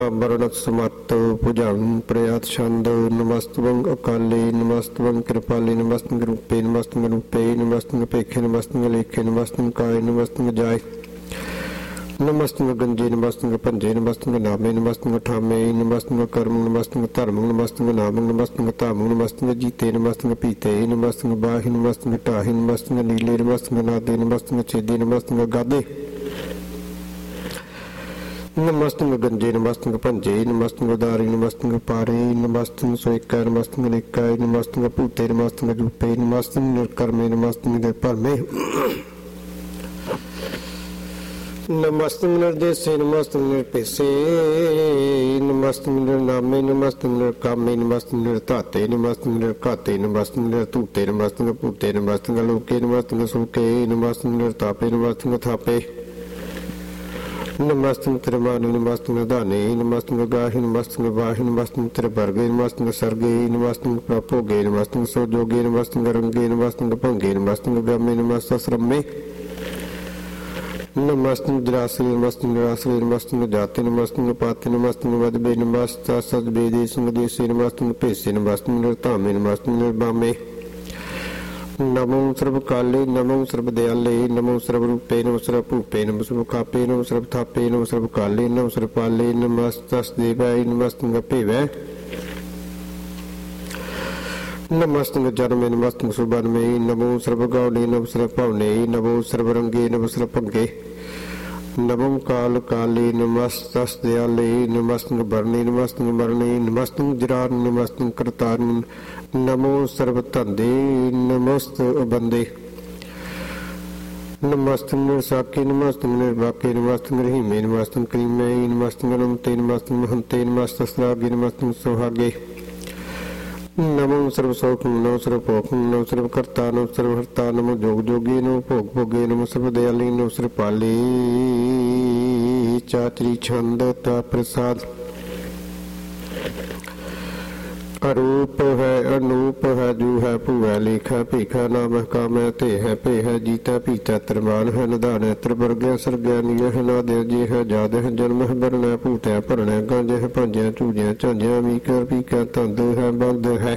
ਬਰਣਤ ਸਮਤ ਭੁਜੰ ਪ੍ਰਯਾਤ ਛੰਦ ਨਮਸਤਵੰ ਅਕਾਲੇ ਨਮਸਤਵੰ ਕਿਰਪਾਲੇ ਨਮਸਤੰ ਰੂਪੇ ਨਮਸਤੰ ਰੂਪੇ ਨਮਸਤੰ ਭੇਖੇ ਨਮਸਤੰ ਲੇਖੇ ਨਮਸਤੰ ਕਾਏ ਨਮਸਤੰ ਜਾਏ ਨਮਸਤੰ ਗੰਜੇ ਨਮਸਤੰ ਭੰਜੇ ਨਮਸਤੰ ਨਾਮੇ ਨਮਸਤੰ ਠਾਮੇ ਨਮਸਤੰ ਕਰਮ ਨਮਸਤੰ ਧਰਮ ਨਮਸਤੰ ਨਾਮ ਨਮਸਤੰ ਧਾਮ ਨਮਸਤੰ ਜੀਤੇ ਨਮਸਤੰ ਪੀਤੇ ਨਮਸਤੰ ਬਾਹਿ ਨਮਸਤੰ ਢਾਹੀ ਨਮਸਤੰ ਨੀਲੇ ਨਮਸਤੰ ਨਾਦੇ ਨਮਸਤੰ ਛੇਦੀ ਨਮਸਤੰ ਗਾਦੇ ਨਮਸਤੰ ਗੰਜੇ ਨਮਸਤੰ ਭੰਜੇ ਨਮਸਤੰ ਉਦਾਰੀ ਨਮਸਤੰ ਪਾਰੇ ਨਮਸਤੰ ਸੋਇਕਾ ਨਮਸਤੰ ਨਿਕਾਏ ਨਮਸਤੰ ਭੂਤੇ ਨਮਸਤੰ ਰੂਪੇ ਨਮਸਤੰ ਨਿਰਕਰਮੇ ਨਮਸਤੰ ਨਿਰਭਰਮੇ ਨਮਸਤੰ ਨਿਰਦੇਸੇ ਨਮਸਤੰ ਨਿਰਪੇਸੇ ਨਮਸਤੰ ਨਿਰਨਾਮੇ ਨਮਸਤੰ ਨਿਰਕਾਮੇ ਨਮਸਤੰ ਨਿਰਧਾਤੇ ਨਮਸਤੰ ਨਿਰਘਾਤੇ ਨਮਸਤੰ ਨਿਰਧੂਤੇ ਨਮਸਤੰ ਭੂਤੇ ਨਮਸਤੰ ਲੋਕੇ ਨਮਸਤੰ ਸੂਕੇ ਨਮਸਤੰ ਨਿਰਤਾਪੇ ਨਮਸਤੰ ਥਾਪੇ ਨਮਸਤੰ ਤ੍ਰਿਮਾਨੀ ਨਮਸਤੰ ਦਾਨੇ ਨਮਸਤੰ ਗਾਹੀ ਨਮਸਤੰ ਵਾਹੀ ਨਮਸਤੰ ਤ੍ਰਿਵਰਗੇ ਨਮਸਤੰ ਸਰਗੇ ਨਮਸਤੰ ਪ੍ਰਭੋਗੇ ਨਮਸਤੰ ਸੋਜੋਗੇ ਨਮਸਤੰ ਰੰਗੇ ਨਮਸਤੰ ਭੰਗੇ ਨਮਸਤੰ ਗ੍ਰਾਮੇ ਨਮਸਤੰ ਸ਼੍ਰਮੇ ਨਮਸਤੰ ਦਰਾਸਰੇ ਨਮਸਤੰ ਨਿਰਾਸਰੇ ਨਮਸਤੰ ਜਾਤੇ ਨਮਸਤੰ ਪਾਤੇ ਨਮਸਤੰ ਵਦਬੇ ਨਮਸਤੰ ਸਦਬੇ ਦੇਸੰ ਦੇਸੇ ਨਮਸਤੰ ਭੇਸੇ ਨਮਸਤੰ ਨਿਰਧਾਮੇ ਨਮਸਤੰ ਨਿਰਬਾਮੇ ਨਮੋ ਸਰਬ ਕਾਲੇ ਨਮੋ ਸਰਬ ਦਿਆਲੇ ਨਮੋ ਸਰਬ ਰੂਪੇ ਨਮੋ ਸਰਬ ਭੂਪੇ ਨਮੋ ਸਰਬ ਕਾਪੇ ਨਮੋ ਸਰਬ ਥਾਪੇ ਨਮੋ ਸਰਬ ਕਾਲੇ ਨਮੋ ਸਰਬ ਪਾਲੇ ਨਮਸਤਸ ਦੇਵਾਏ ਨਮਸਤੰ ਭੇਵੈ ਨਮਸਤੰ ਜਨਮੇ ਨਮਸਤੰ ਸੁਬਨਮੇ ਨਮੋ ਸਰਬ ਗੌਣੇ ਨਮੋ ਸਰਬ ਭਵਨੇ ਨਮੋ ਸਰਬ ਰੰਗੇ ਨਮੋ ਸਰਬ ਭੰਗੇ ਨਮੋ ਕਾਲ ਕਾਲੇ ਨਮਸਤਸ ਦਿਆਲੇ ਨਮਸਤੰ ਬਰਨੇ ਨਮਸਤੰ ਮਰਨੇ ਨਮਸਤੰ ਜਰਾਨ ਨਮਸਤੰ ਕਰਤਾਰਨ ਨਮੋ ਸਰਬ ਧੰਦੇ ਨਮਸਤ ਬੰਦੇ ਨਮਸਤੰ ਨਿਰਸਾਕੇ ਨਮਸਤੰ ਨਿਰਵਾਕੇ ਨਮਸਤੰ ਰਹੀਮੇ ਨਮਸਤੰ ਕਰੀਮੇ ਨਮਸਤੰ ਨਮਤੇ ਨਮਸਤੰ ਮਹੰਤੇ ਨਮਸਤੰ ਸਰਾਗੇ ਨਮਸਤੰ ਸੁਹਾਗੇ ਨਮੋ ਸਰਬ ਸੋਖੰ ਨਮੋ ਸਰਬ ਭੋਖੰ ਨਮੋ ਸਰਬ ਕਰਤਾ ਨਮੋ ਸਰਬ ਹਰਤਾ ਨਮੋ ਜੋਗ ਜੋਗੀ ਨਮੋ ਭੋਗ ਭੋਗੇ ਨਮੋ ਸਰਬ ਦਿਆਲੀ ਨਮੋ ਸਰਬ ਪਾਲੇ ਚਾਤਰੀ ਛੰਦ ਤਾ ਪ੍ਰਸਾਦ ਅਰੂਪ ਹੈ ਅਨੂਪ ਹੈ ਜੂ ਹੈ ਭੂਆ ਲੇਖਾ ਭੇਖਾ ਨਾਮ ਕਾਮੈ ਤੇ ਹੈ ਭੇ ਹੈ ਜੀਤਾ ਪੀਤਾ ਤਰਮਾਨ ਹੈ ਨਿਧਾਨ ਹੈ ਤ੍ਰਿਵਰਗਿਆ ਸਰਗਿਆ ਨੀਹ ਹੈ ਨਾਦਿ ਜੇ ਹੈ ਜਾਦ ਹੈ ਜਨਮ ਹੈ ਬਰਨੈ ਭੂਤੈ ਭਰਣੈ ਗੰਜ ਹੈ ਭਾਂਜਿਆ ਝੂਜਿਆ ਝਾਂਜਿਆ ਮੀਕਰ ਪੀਕਾ ਧੰਦ ਹੈ ਬੰਦ ਹੈ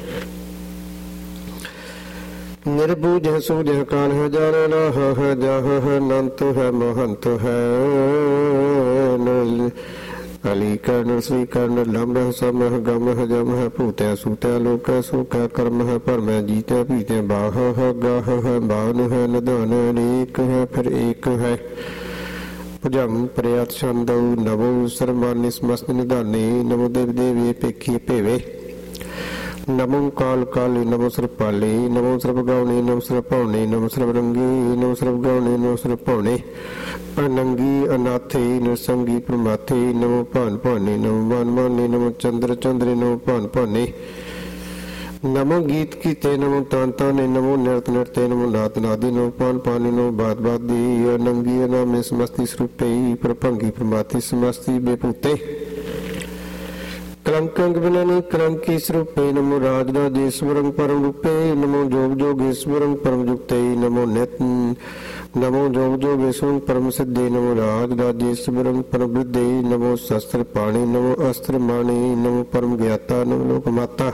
ਨਿਰਬੂਜ ਹੈ ਸੂਝ ਹੈ ਕਾਲ ਹੈ ਜਾਣ ਲਾਹ ਹੈ ਜਾਹ ਹੈ ਨੰਤ ਹੈ ਮਹੰਤ ਹੈ ਅਲੀ ਕਰਨ ਸ੍ਰੀ ਕਰਨ ਲੰਬ ਸਮਹ ਗਮ ਜਮ ਹੈ ਭੂਤੈ ਸੂਤੈ ਲੋਕ ਸੁਖੈ ਕਰਮ ਹੈ ਪਰਮੈ ਜੀਤੈ ਪੀਤੈ ਬਾਹ ਹੈ ਗਾਹ ਹੈ ਬਾਨ ਹੈ ਨਿਧਾਨ ਅਨੇਕ ਹੈ ਫਿਰ ਏਕ ਹੈ ਭੁਜੰ ਪ੍ਰਯਾਤ ਛੰਦਉ ਨਵੋ ਸਰਮਾਨਿ ਸਮਸਤ ਨਿਧਾਨੇ ਨਮੋ ਦੇਵ ਦੇਵੀ ਭੇਖੀ ਭੇਵੇ ਨਮੋ ਕਾਲ ਕਾਲੇ ਨਮੋ ਸਰਬ ਪਾਲੇ ਨਮੋ ਸਰਬ ਗਾਉਣੇ ਨਮੋ ਸਰਬ ਭਉਣੇ ਨਮੋ ਸਰਬ ਰੰਗੇ ਨਮੋ ਸਰਬ ਗਾਉਣੇ ਨਮੋ ਸਰਬ ਭਉਣੇ ਅਨੰਗੀ ਅਨਾਥੇ ਨਿਰਸੰਗੀ ਪ੍ਰਮਾਥੇ ਨਮੋ ਭਾਨ ਭਾਨੇ ਨਮੋ ਮਨ ਮਾਨੇ ਨਮੋ ਚੰਦਰ ਚੰਦਰੇ ਨਮੋ ਭਾਨ ਭਾਨੇ ਨਮੋ ਗੀਤ ਕੀਤੇ ਨਮੋ ਤਾਨ ਤਾਨੇ ਨਮੋ ਨਿਰਤ ਨਿਰਤੇ ਨਮੋ ਨਾਦ ਨਾਦੀ ਨਮੋ ਪਾਨ ਪਾਨੇ ਨਮੋ ਬਾਦ ਬਾਦੀ ਅਨੰਗੀ ਅਨਾਮੇ ਸਮਸਤੀ ਸਰੂਪੇ ਪ੍ਰਭੰਗੀ ਪ੍ਰਮਾਤੀ ਸਮਸਤੀ ਬੇਪੂਤੇ ਕਲੰਕੰਗ ਬਿਨਾਨੀ ਕਲੰਕੀ ਸਰੂਪੇ ਨਮੋ ਰਾਜ ਰਾਜੇਸ਼ਵਰੰ ਪਰਮ ਰੂਪੇ ਨਮੋ ਜੋਗ ਜੋਗੇਸ਼ਵਰੰ ਪਰਮ ਜੁਗਤੇ ਨਮੋ ਨਿਤ ਨਮੋ ਜੋਗ ਜੋਗੇਸ਼ਵਰੰ ਪਰਮ ਸਿੱਧੇ ਨਮੋ ਰਾਜ ਰਾਜੇਸ਼ਵਰੰ ਪਰਮ ਬੁੱਧੇ ਨਮੋ ਸ਼ਸਤਰ ਪਾਣੀ ਨਮੋ ਅਸਤਰ ਮਾਣੀ ਨਮੋ ਪਰਮ ਗਿਆਤਾ ਨਮੋ ਲੋਕ ਮਾਤਾ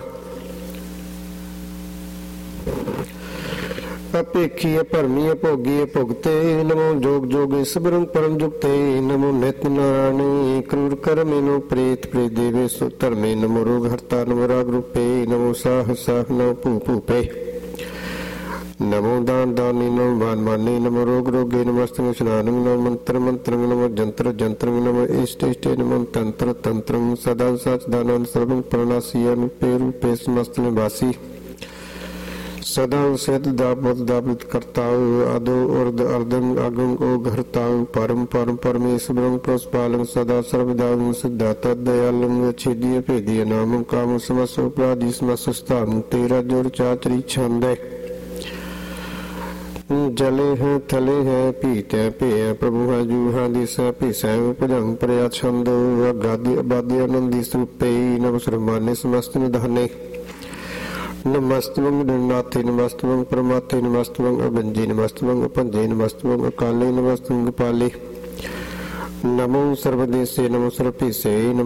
ਅਪੇਖੀ ਭਰਮੀ ਭੋਗੀ ਭੁਗਤੇ ਨਮੋ ਜੋਗ ਜੋਗੇਸ਼ਵਰੰ ਪਰਮ ਜੁਗਤੇ ਨਮੋ ਨਿਤ ਨਾਰਾਇਣੀ ਕਰੂਰ ਕਰਮੇ ਨਮੋ ਪ੍ਰੇਤ ਪ੍ਰੇਤ ਦੇਵੇ ਸੋ ਧਰਮੇ ਨਮੋ ਰੋਗ ਹਰਤਾ ਨਮੋ ਰਾਗ ਰੂਪੇ ਨਮੋ ਸਾਹ ਸਾਹ ਨਮੋ ਭੂ ਭੂਪੇ ਨਮੋ ਦਾਨ ਦਾਨੀ ਨਮੋ ਮਾਨ ਮਾਨੇ ਨਮੋ ਰੋਗ ਰੋਗੇ ਨਮਸਤੰ ਇਸ਼ਨਾਨੰ ਨਮੋ ਮੰਤਰ ਮੰਤਰੰ ਨਮੋ ਜੰਤਰ ਜੰਤਰੰ ਨਮੋ ਇਸ਼ਟ ਇਸ਼ਟੇ ਨਮੋ ਤੰਤਰ ਤੰਤਰੰ ਸਦਾ ਸਚਦਾਨੰਦ ਸਰਬੰ ਪ੍ਰਣਾਸੀ ਅਨੁਪੇ ਰੂਪੇ ਸਮਸਤ ਨਿਵਾਸੀ ਸਦਾ ਸਿਧ ਦਾਪਤ ਦਾਪਿਤ ਕਰਤਾਉ ਆਦੋ ਉਰਦ ਅਰਦੰ ਅਗੰ ਓ ਘਰਤਾਉ ਪਰਮ ਪਰਮ ਪਰਮੇਸ਼ਵਰੰ ਪ੍ਰਸਪਾਲੰ ਸਦਾ ਸਰਬਦਾੰ ਸਿੱਧਾ ਤਦ ਦਇਆਲੰ ਛੇਦੀਏ ਭੇਦੀਏ ਨਾਮੰ ਕਾਮ ਸਮਸੋ ਪ੍ਰਾਦੀ ਸਮਸਸਤਾੰ ਤੇਰਾ ਜੁੜ ਚਾਤਰੀ ਛੰਦੈ ਜਲੇ ਹੈ ਥਲੇ ਹੈ ਭੀਤੈ ਭੇ ਪ੍ਰਭੂ ਹੈ ਜੂ ਹੈ ਦਿਸੈ ਭੀਸੈ ਭੁਜੰ ਪ੍ਰਯਾਤ ਛੰਦ ਅਗਾਦੀ ਆਬਾਦੀ ਆਨੰਦੀ ਸਰੂਪੇ ਨਮੋ ਸਰਮਾਨੇ ਸਮਸਤ ਨਿਧਾਨੇ ਨਮਸਤਵੰ ਨਾਥੇ ਨਮਸਤਵੰ ਪਰਮਾਥੇ ਨਮਸਤਵੰ ਅਗੰਜੇ ਨਮਸਤਵੰ ਭੰਜੇ ਨਮਸਤਵੰ ਅਕਾਲੇ ਨਮਸਤਵੰ ਪਾਲੇ ਨਮੋ ਸਰਬਦੇਸੇ ਨਮੋ ਸਰਪੀਸੇ